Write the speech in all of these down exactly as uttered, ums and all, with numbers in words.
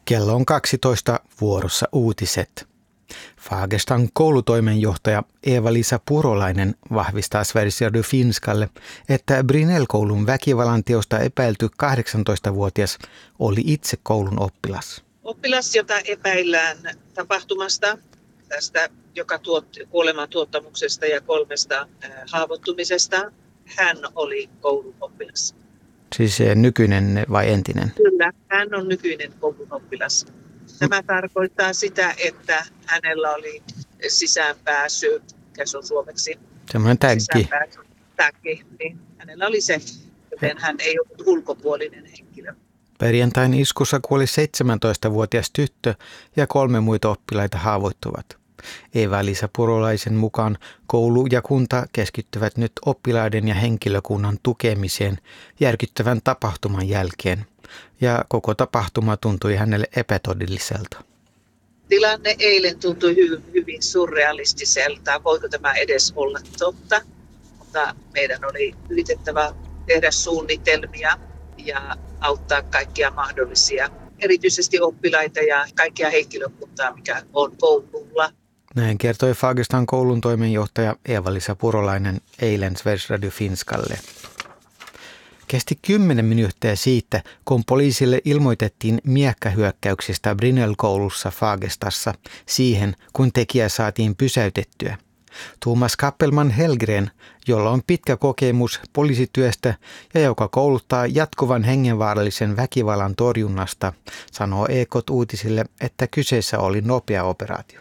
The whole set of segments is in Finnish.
Kello on kaksitoista, vuorossa uutiset. Fagerstan koulutoimenjohtaja Eeva-Liisa Purolainen vahvistaa Sveriges Radio Finskalle, että Brinell-koulun väkivallanteosta epäilty kahdeksantoistavuotias oli itse koulun oppilas. Oppilas, jota epäillään tapahtumasta, tästä joka tuot, kuoleman tuottamuksesta ja kolmesta äh, haavoittumisesta, hän oli koulun oppilas. Siis nykyinen vai entinen? Kyllä, hän on nykyinen koulun oppilas. Tämä tarkoittaa sitä, että hänellä oli sisäänpääsy, mikä se on suomeksi? Semmoinen täggi. Täggi, niin hänellä oli se, joten hän ei ollut ulkopuolinen henkilö. Perjantain iskussa kuoli seitsemäntoistavuotias tyttö ja kolme muita oppilaita haavoittuvat. Eeva-Liisa Purolaisen mukaan koulu ja kunta keskittyvät nyt oppilaiden ja henkilökunnan tukemiseen järkyttävän tapahtuman jälkeen, ja koko tapahtuma tuntui hänelle epätodelliselta. Tilanne eilen tuntui hyvin, hyvin surrealistiselta. Voiko tämä edes olla totta? Mutta meidän oli yritettävä tehdä suunnitelmia ja auttaa kaikkia mahdollisia, erityisesti oppilaita ja kaikkia henkilökuntaa, mikä on koululla. Näin kertoi Fagerstan koulun toimenjohtaja Eeva-Liisa Purolainen eilen Sveriges Radio Finskalle. Kesti kymmenen minuuttia siitä, kun poliisille ilmoitettiin miekkähyökkäyksistä Brinell-koulussa Fagerstassa siihen, kun tekijä saatiin pysäytettyä. Thomas Kappelman Hellgren, jolla on pitkä kokemus poliisityöstä ja joka kouluttaa jatkuvan hengenvaarallisen väkivallan torjunnasta, sanoo E K T-uutisille, että kyseessä oli nopea operaatio.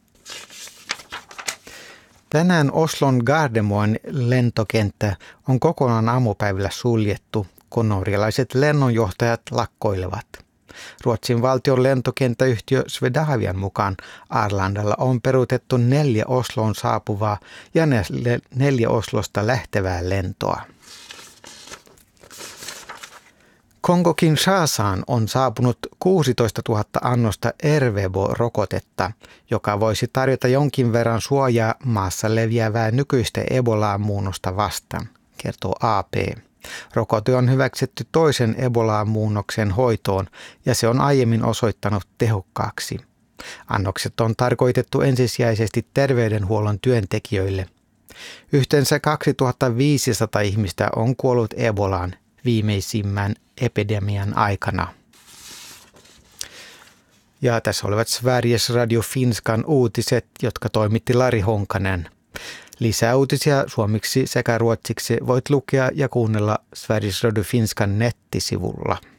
Tänään Oslon Gardermoen lentokenttä on kokonaan aamupäivällä suljettu, kun norjalaiset lennonjohtajat lakkoilevat. Ruotsin valtion lentokenttäyhtiö Swedavian mukaan Arlandalla on peruutettu neljä Osloon saapuvaa ja neljä Oslosta lähtevää lentoa. Kongo-Kinshasaan on saapunut kuusitoistatuhatta annosta Ervebo-rokotetta, joka voisi tarjota jonkin verran suojaa maassa leviävää nykyistä Ebola-muunnosta vastaan, kertoo A P. Rokote on hyväksytty toisen Ebola-muunnoksen hoitoon ja se on aiemmin osoittanut tehokkaaksi. Annokset on tarkoitettu ensisijaisesti terveydenhuollon työntekijöille. Yhteensä kaksituhattaviisisataa ihmistä on kuollut Ebolaan viimeisimmän epidemian aikana. Ja tässä olivat Sveriges Radio Finskan uutiset, jotka toimitti Lari Honkanen. Lisää uutisia suomeksi sekä ruotsiksi voit lukea ja kuunnella Sveriges Radio Finskan nettisivulla.